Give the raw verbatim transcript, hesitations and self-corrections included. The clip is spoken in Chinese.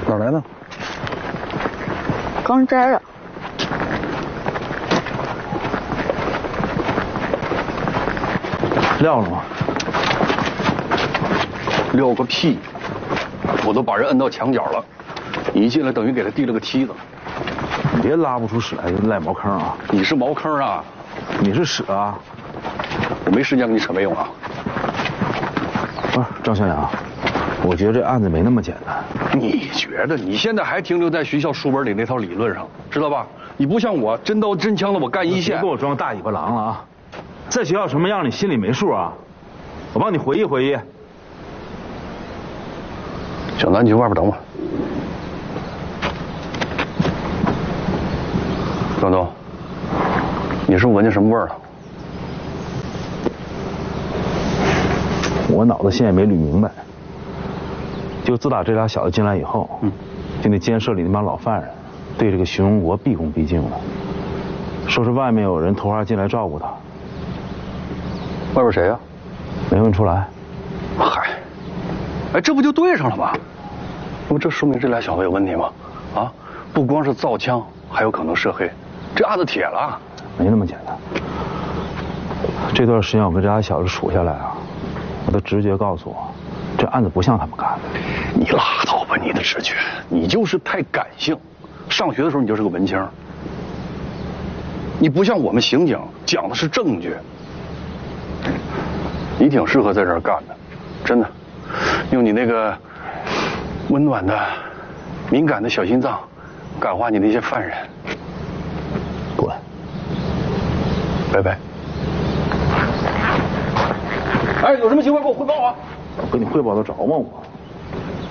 哪来的？ 刚摘的。 撂了吗？撂个屁！我都把人摁到墙角了，你一进来等于给他递了个梯子。你别拉不出屎来就赖茅坑啊！你是茅坑啊，你是屎啊！我没时间跟你扯没用啊！不是张小阳，我觉得这案子没那么简单。你觉得？你现在还停留在学校书本里那套理论上，知道吧？你不像我，真刀真枪的我干一线。别给我装大尾巴狼了啊！在学校什么样你心里没数啊？我帮你回忆回忆。小南，你去外边等我。张东，你是不是闻见什么味儿了？我脑子现在也没捋明白。就自打这俩小子进来以后，嗯，就那监舍里那帮老犯人，对这个徐荣国毕恭毕敬的，说是外面有人头上进来照顾他。外边谁呀、啊？没问出来。嗨，哎，这不就对上了吗？那么这说明这俩小子有问题吗？啊，不光是造枪，还有可能涉黑，这案子铁了。没那么简单。这段时间我跟这俩小子数下来啊，我的直觉告诉我，这案子不像他们干的。你拉倒吧，你的直觉，你就是太感性。上学的时候你就是个文青，你不像我们刑警讲的是证据。你挺适合在这儿干的，真的。用你那个温暖的、敏感的小心脏，感化你那些犯人。滚！拜拜。哎，有什么情况给我汇报啊！我跟你汇报得着吗我？